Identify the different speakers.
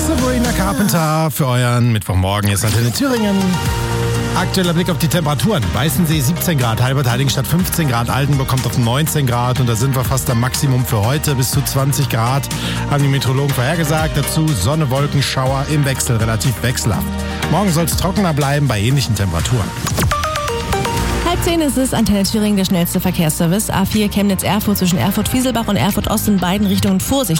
Speaker 1: Sabrina Carpenter für euren Mittwochmorgen. Hier ist Antenne Thüringen. Aktueller Blick auf die Temperaturen. Weißensee 17 Grad, Halbertheiligenstadt 15 Grad, Altenburg kommt auf 19 Grad und da sind wir fast am Maximum für heute. Bis zu 20 Grad haben die Meteorologen vorhergesagt. Dazu Sonne, Wolken, Schauer im Wechsel, relativ wechselhaft. Morgen soll es trockener bleiben bei ähnlichen Temperaturen.
Speaker 2: 9:30 ist es, Antenne Thüringen, der schnellste Verkehrsservice. A4 Chemnitz-Erfurt zwischen Erfurt-Fieselbach und Erfurt-Ost in beiden Richtungen Vorsicht.